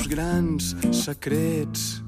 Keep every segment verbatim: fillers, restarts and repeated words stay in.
meus grans secrets.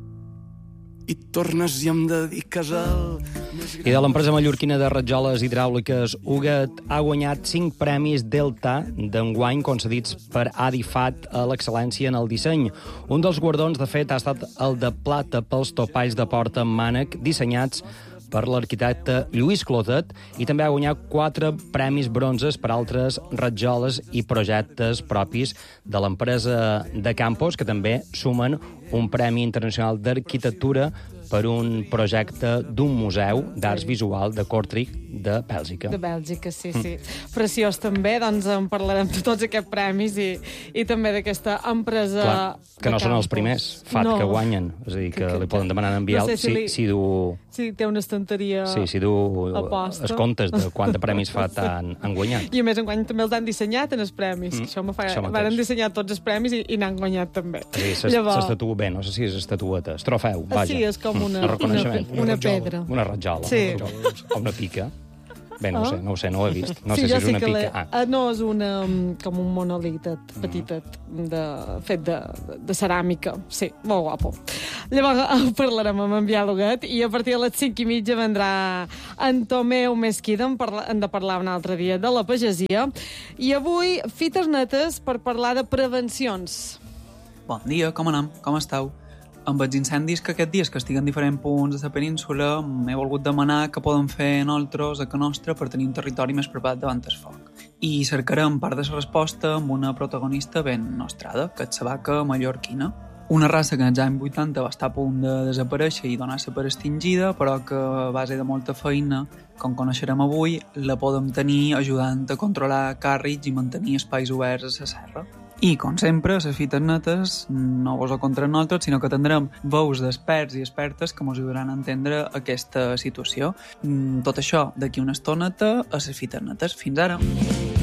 I tornes i em dediques al... I de l'empresa mallorquina de ratjoles hidràuliques Ugat ha guanyat cinc premis Delta d'enguany concedits per Adifat a l'excel·lència en el disseny. Un dels guardons, de fet, ha estat el de plata pels topalls de porta amb mànec dissenyats per l'arquitecte Lluís Clotet, i també ha guanyat quatre premis bronzes per altres ratjoles i projectes propis de l'empresa de Campos, que també sumen un Premi Internacional d'Arquitectura per un projecte d'un museu d'arts visual de Kortrijk, de Bèlgica. De Bèlgica, sí, sí. Mm. Preciós també, doncs en parlarem de tots aquests premis i, i també d'aquesta empresa... Clar, que no són els primers, F A T, no. que guanyen. És a dir, que, que li poden demanar en Bial no sé si, li... si, si du... Sí, té una estanteria Sí, si du els comptes de quants premis F A T han, han guanyat. I a més, enguany també els han dissenyat en els premis. Mm. Això me fa... Varen dissenyar tots els premis i, i n'han guanyat també. Sí, s'estatua bé, no sé si és estatueta, és trofeu, vaja. Sí, és com una, una, una, una pedra. Una ratjola. Sí. O una pica. Bé, no ho sé, no ho sé, no ho he vist. No sí, sé si és sí una pica. Ah. No, és una, com un monolitet petitet, de, fet de, de ceràmica. Sí, molt guapo. Llavors parlarem amb en Biel Ugat i a partir de les cinc i mitja vendrà en Tomeu Mesquida, hem de parlar un altre dia de la pagesia. I avui, fites netes per parlar de prevencions. Bon dia, com anem? Com esteu? Amb els incendis que aquest dies que estiguen en diferents punts de la península m'he volgut demanar què podem fer nosaltres a casa nostra per tenir un territori més preparat davant el foc. I cercarem part de la resposta amb una protagonista ben nostrada, que és la vaca mallorquina. Una raça que en els anys vuitanta va estar a punt de desaparèixer i donar-se per extingida, però que a base de molta feina, com coneixerem avui, la podem tenir ajudant a controlar càrrecs i mantenir espais oberts a la serra. I, com sempre, les fites netes no vos ho contra nosaltres, sinó que tindrem veus d'experts i expertes que ens ajudaran a entendre aquesta situació. Tot això d'aquí una estoneta a les fites netes. Fins ara!